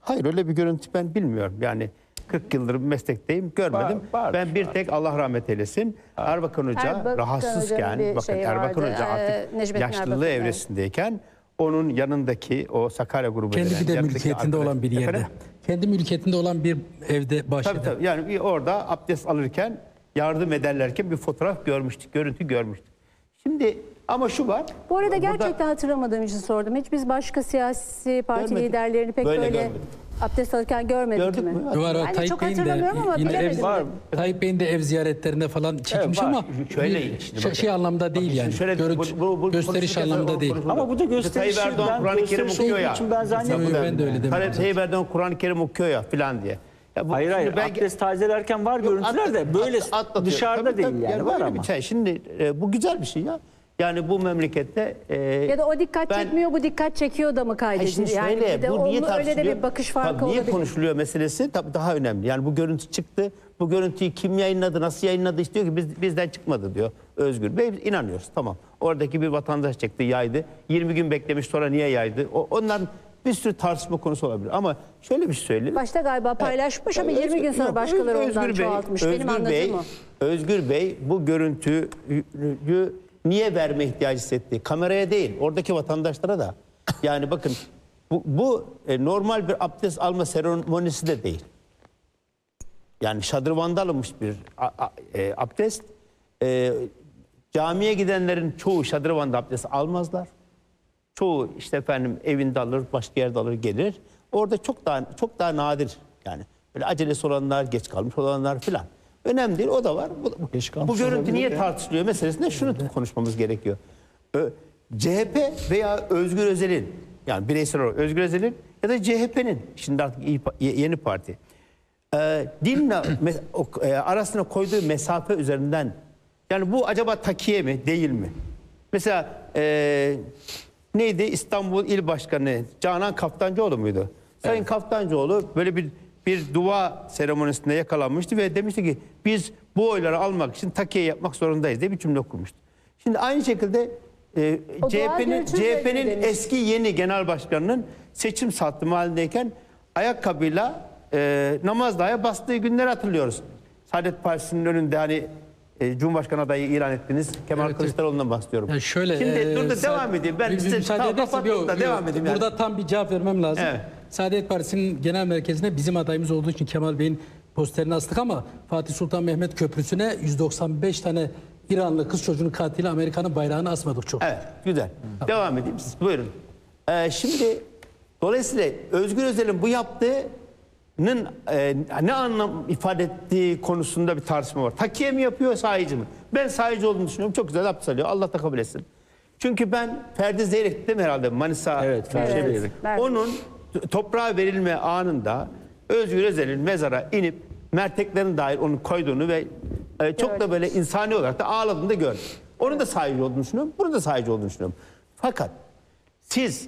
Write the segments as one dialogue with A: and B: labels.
A: Hayır, öyle bir görüntü ben bilmiyorum. Yani 40 yıldır meslekteyim, görmedim. Ben bir tek Allah rahmet eylesin. Erbakan Hoca rahatsızken, bakın Erbakan Hoca artık yaşlılığı evresindeyken onun yanındaki o Sakarya grubu
B: kendi bir de mülkiyetinde olan bir yerde. Kendi mülkiyetinde olan bir evde bahçede.
A: Tabii. Yani orada abdest alırken, yardım ederlerken bir fotoğraf görmüştük, görüntü görmüştük. Şimdi ama şu var.
C: Bu arada gerçekten hatırlamadığım için sordum. Hiç biz başka siyasi parti liderlerini pek böyle abdest alırken görmedik mi?
B: Var,
C: Yani
B: Tayyip
C: çok
B: Bey'in
C: hatırlamıyorum ama bilemedim.
B: Tayyip Bey'in de ev ziyaretlerine falan çekmiş ama şey anlamda değil yani. Gösteriş anlamda değil.
D: Ama bu da gösteriş.
A: Tayyip Erdoğan Kur'an-ı Kerim okuyor ya.
D: Ben
B: de öyle demiyorum.
A: Tayyip Erdoğan Kur'an-ı Kerim okuyor ya filan diye.
D: Hayır, abdest tazelerken var görüntüler de böyle dışarıda değil yani. Var ama.
A: Şimdi bu güzel bir şey ya. Yani bu memlekette
C: ya da o dikkat çekmiyor, bu dikkat çekiyor da mı kaydedilir? Yani
A: bu niye
C: öyle de bir bakış farkı
A: niye
C: olabilir.
A: konuşuluyor meselesi tabii daha önemli. Yani bu görüntü çıktı. Bu görüntüyü kim yayınladı, nasıl yayınladı istiyor ki bizden çıkmadı diyor Özgür Bey. İnanıyoruz, tamam. Oradaki bir vatandaş çekti, yaydı. 20 gün beklemiş, sonra niye yaydı? Onların bir sürü tartışma konusu olabilir. Ama şöyle bir şey söyleyeyim.
C: Başta galiba paylaşmış ama 20 gün sonra başkaları ondan çoğaltmış. Benim anladığım o.
A: Özgür Bey bu görüntüyü niye verme ihtiyacı hissetti? Kameraya değil, oradaki vatandaşlara da. Yani bakın bu normal bir abdest alma seremonisi de değil. Yani şadırvanda alınmış bir abdest. Camiye gidenlerin çoğu şadırvanda abdest almazlar. Çoğu işte efendim evinde alır, başka yerde alır, gelir. Orada çok daha nadir yani. Böyle acelesi olanlar, geç kalmış olanlar filan. Önemli değil, o da var. Bu görüntü niye tartışılıyor meselesinde şunu konuşmamız gerekiyor. CHP veya Özgür Özel'in, yani bireysel olarak Özgür Özel'in ya da CHP'nin, şimdi artık yeni parti, dinle arasına koyduğu mesafe üzerinden, yani bu acaba takiye mi, değil mi? Mesela neydi, İstanbul İl Başkanı Canan Kaftancıoğlu muydu? Sayın Kaftancıoğlu böyle bir dua seremonisinde yakalanmıştı ve demişti ki biz bu oyları almak için takiye yapmak zorundayız diye bir cümle kurmuştu. Şimdi aynı şekilde CHP'nin eski yeni genel başkanının seçim sattımı halindeyken ayakkabıyla namazdaya bastığı günleri hatırlıyoruz. Saadet Partisi'nin önünde hani Cumhurbaşkanı adayı ilan ettiniz. Kemal Kılıçdaroğlu'ndan bahsediyorum.
B: Yani şöyle,
A: şimdi burada devam edeyim. Ben size devam edeyim.
B: Burada
A: yani.
B: tam bir cevap vermem lazım.
A: Evet.
B: Saadet Partisi'nin genel merkezine bizim adayımız olduğu için Kemal Bey'in posterini astık ama Fatih Sultan Mehmet Köprüsü'ne 195 tane İranlı kız çocuğunun katili Amerika'nın bayrağını asmadık çok.
A: Evet, güzel. Tamam. Devam edeyim. Siz buyurun. Şimdi dolayısıyla Özgür Özel'in bu yaptığının ne anlam ifade ettiği konusunda bir tartışma var. Takiye mi yapıyor, sahici mi? Ben sahici olduğunu düşünüyorum. Çok güzel abdest alıyor. Allah da kabul etsin. Çünkü ben Ferdi Zeyrek dedim herhalde Manisa.
D: Evet, Ferdi Zeyrek.
A: Onun toprağa verilme anında Özgür Özel'in mezara inip merteklerin dair onu koyduğunu ve çok da böyle insani olarak da ağladığını da gördüm. Onun da sahici olduğunu düşünüyorum. Bunun da sahici olduğunu düşünüyorum. Fakat siz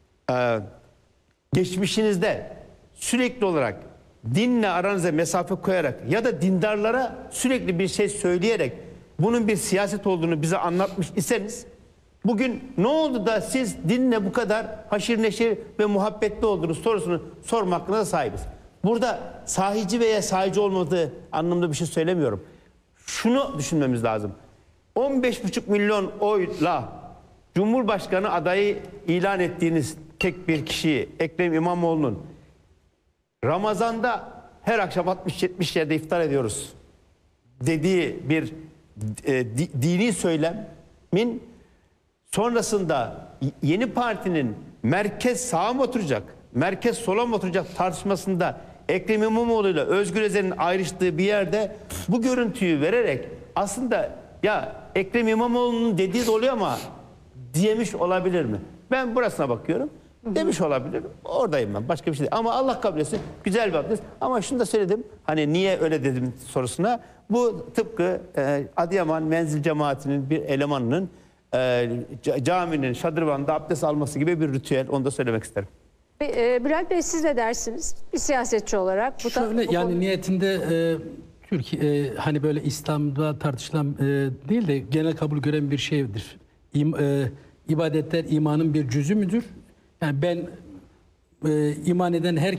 A: geçmişinizde sürekli olarak dinle aranıza mesafe koyarak ya da dindarlara sürekli bir şey söyleyerek bunun bir siyaset olduğunu bize anlatmış iseniz bugün ne oldu da siz dinle bu kadar haşir neşir ve muhabbetli olduğunuz sorusunu sorma hakkına da sahibiz. Burada sahici veya sahici olmadığı anlamda bir şey söylemiyorum. Şunu düşünmemiz lazım. 15,5 milyon oyla Cumhurbaşkanı adayı ilan ettiğiniz tek bir kişiyi Ekrem İmamoğlu'nun Ramazan'da her akşam 60-70 yerde iftar ediyoruz dediği bir dini söylemin sonrasında yeni partinin merkez sağa mı oturacak, merkez sola mı oturacak tartışmasında Ekrem İmamoğlu ile Özgür Özel'in ayrıştığı bir yerde bu görüntüyü vererek aslında ya Ekrem İmamoğlu'nun dediği de oluyor ama diyemiş olabilir mi? Ben burasına bakıyorum. Demiş olabilir. Oradayım ben. Başka bir şey değil. Ama Allah kabul etsin. Güzel bir abdest. Ama şunu da söyledim. Hani niye öyle dedim sorusuna. Bu tıpkı Adıyaman Menzil Cemaati'nin bir elemanının caminin şadırvanında abdest alması gibi bir ritüel. Onu da söylemek isterim.
C: Bülent Bey siz ne dersiniz? Bir siyasetçi olarak.
B: Şöyle yani niyetinde Türkiye hani böyle İslam'da tartışılan değil de genel kabul gören bir şeydir. İbadetler imanın bir cüzü müdür? Yani ben iman eden her